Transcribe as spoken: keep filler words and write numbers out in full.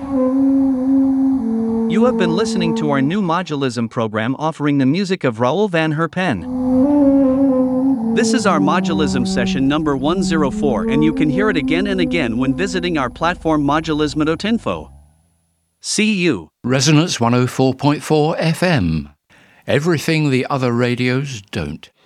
You have been listening to our new modulism program offering the music of Raoul van Herpen. This is our modulism session number one oh four, and you can hear it again and again when visiting our platform modulism dot info. See you. Resonance one oh four point four F M. Everything the other radios don't.